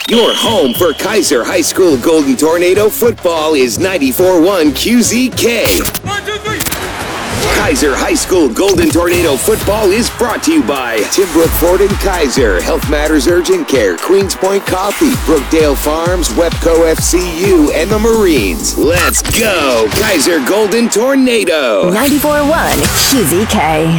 Your home for Kaiser High School Golden Tornado football is 94.1 QZK. 1, 2, 3. Kaiser High School Golden Tornado football is brought to you by Timbrook Ford and Kaiser, Health Matters Urgent Care, Queens Point Coffee, Brookdale Farms, Webco FCU, and the Marines. Let's go, Kaiser Golden Tornado. 94.1 QZK.